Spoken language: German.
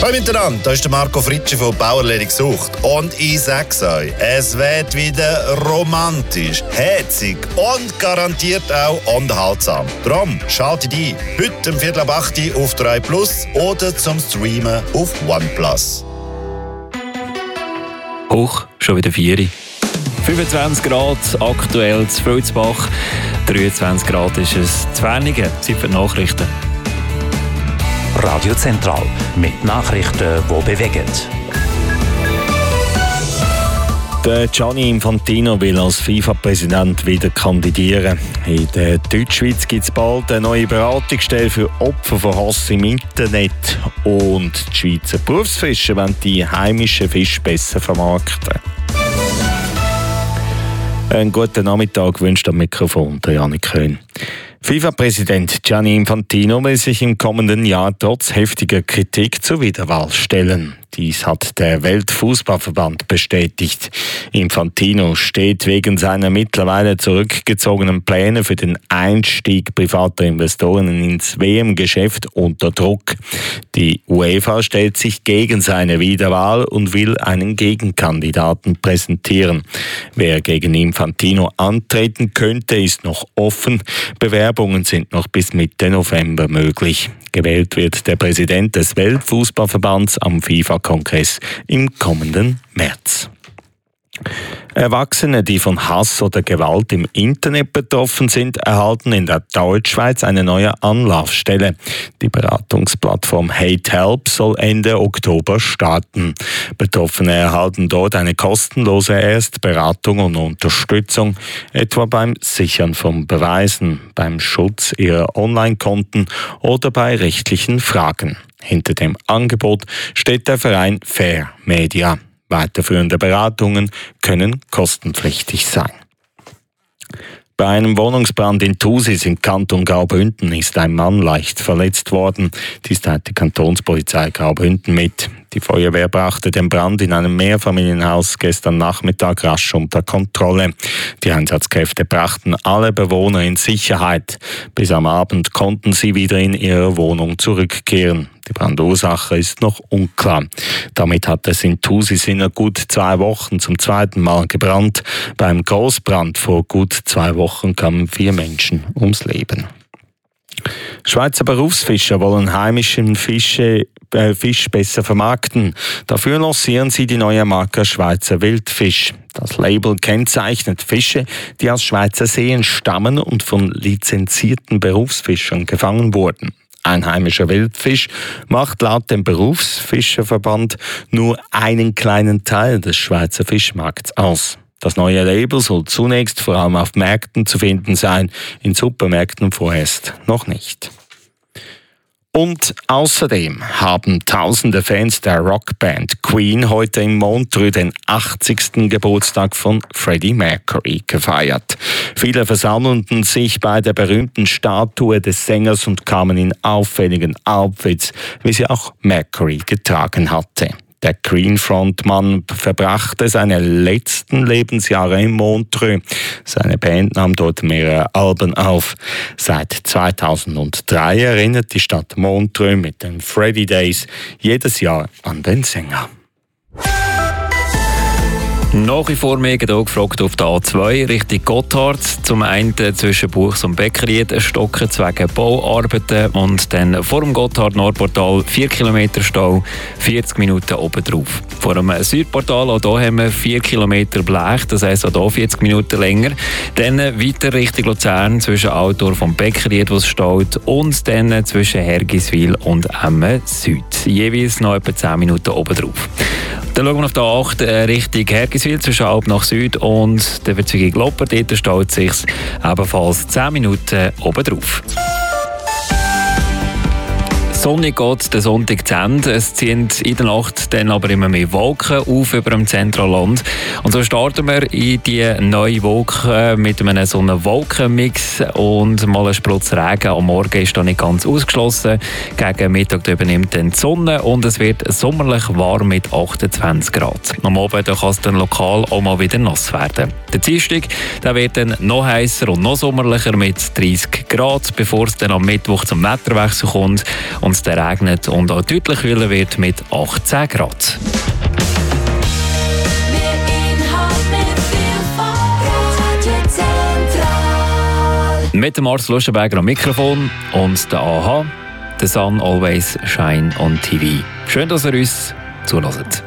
Hallo miteinander, da ist der Marco Fritschi von Bauerledig gesucht. Und ich sag's euch, es wird wieder romantisch, herzig und garantiert auch unterhaltsam. Drum schaltet ein, heute um 7:15 auf 3 Plus oder zum Streamen auf OnePlus. Hoch, schon wieder 4. 25 Grad aktuell zu Vilsbach, 23 Grad ist es zu Wernigen. Zeit für die Nachrichten. Radio Zentral mit Nachrichten, die bewegen. Der Gianni Infantino will als FIFA-Präsident wieder kandidieren. In der Deutschschweiz gibt es bald eine neue Beratungsstelle für Opfer von Hass im Internet. Und die Schweizer Berufsfischer wollen die heimischen Fische besser vermarkten. Einen guten Nachmittag wünscht am Mikrofon der Janik Köhn. FIFA-Präsident Gianni Infantino will sich im kommenden Jahr trotz heftiger Kritik zur Wiederwahl stellen. Dies hat der Weltfußballverband bestätigt. Infantino steht wegen seiner mittlerweile zurückgezogenen Pläne für den Einstieg privater Investoren ins WM-Geschäft unter Druck. Die UEFA stellt sich gegen seine Wiederwahl und will einen Gegenkandidaten präsentieren. Wer gegen Infantino antreten könnte, ist noch offen. Bewerbungen sind noch bis Mitte November möglich. Gewählt wird der Präsident des Weltfußballverbands am FIFA-Kongress im kommenden März. Erwachsene, die von Hass oder Gewalt im Internet betroffen sind, erhalten in der Deutschschweiz eine neue Anlaufstelle. Die Beratungsplattform Hate Help soll Ende Oktober starten. Betroffene erhalten dort eine kostenlose Erstberatung und Unterstützung, etwa beim Sichern von Beweisen, beim Schutz ihrer Online-Konten oder bei rechtlichen Fragen. Hinter dem Angebot steht der Verein Fair Media. Weiterführende Beratungen können kostenpflichtig sein. Bei einem Wohnungsbrand in Thusis im Kanton Graubünden ist ein Mann leicht verletzt worden. Dies teilt die Kantonspolizei Graubünden mit. Die Feuerwehr brachte den Brand in einem Mehrfamilienhaus gestern Nachmittag rasch unter Kontrolle. Die Einsatzkräfte brachten alle Bewohner in Sicherheit. Bis am Abend konnten sie wieder in ihre Wohnung zurückkehren. Die Brandursache ist noch unklar. Damit hat es in Thusis in gut 2 Wochen zum zweiten Mal gebrannt. Beim Großbrand vor gut 2 Wochen kamen 4 Menschen ums Leben. Schweizer Berufsfischer wollen heimischen Fisch besser vermarkten. Dafür lancieren sie die neue Marke Schweizer Wildfisch. Das Label kennzeichnet Fische, die aus Schweizer Seen stammen und von lizenzierten Berufsfischern gefangen wurden. Ein heimischer Wildfisch macht laut dem Berufsfischerverband nur einen kleinen Teil des Schweizer Fischmarkts aus. Das neue Label soll zunächst vor allem auf Märkten zu finden sein, in Supermärkten vorerst noch nicht. Und außerdem haben tausende Fans der Rockband Queen heute in Montreux den 80. Geburtstag von Freddie Mercury gefeiert. Viele versammelten sich bei der berühmten Statue des Sängers und kamen in auffälligen Outfits, wie sie auch Mercury getragen hatte. Der Queen-Frontmann verbrachte seine letzten Lebensjahre in Montreux. Seine Band nahm dort mehrere Alben auf. Seit 2003 erinnert die Stadt Montreux mit den Freddie Days jedes Jahr an den Sänger. Nach wie vor mega da gefragt auf der A2 Richtung Gotthard. Zum einen zwischen Buchs und Beckried stocken wegen Bauarbeiten und dann vor dem Gotthard-Nordportal 4 Kilometer Stau, 40 Minuten oben drauf. Vor dem Südportal, auch hier haben wir 4 Kilometer Blech, das heisst auch hier 40 Minuten länger. Dann weiter Richtung Luzern zwischen Altdorf und Beckried, wo es staut, und dann zwischen Hergiswil und Emmen Süd. Jeweils noch etwa 10 Minuten oben drauf. Dann schauen wir auf die 8 Richtung Hergiswil zwischen Alb nach Süd und der Verzweigung Lopper. Dort staut sich ebenfalls 10 Minuten oben drauf. Sonnig geht der Sonntag zu Ende. Es ziehen in der Nacht dann aber immer mehr Wolken auf über dem Zentralland. Und so starten wir in die neue Woche mit einem Sonne-Wolken-Mix und mal ein Sprutz Regen. Am Morgen ist da nicht ganz ausgeschlossen. Gegen Mittag übernimmt dann die Sonne und es wird sommerlich warm mit 28 Grad. Am Abend kann es dann lokal auch mal wieder nass werden. Der Dienstag wird dann noch heißer und noch sommerlicher mit 30 Grad, bevor es dann am Mittwoch zum Wetterwechsel kommt. Und und es regnet und auch deutlich kühler wird mit 18 Grad. Mit dem Marcel Lustenberger am Mikrofon und der AHA, The Sun Always Shine on TV. Schön, dass ihr uns zuhört.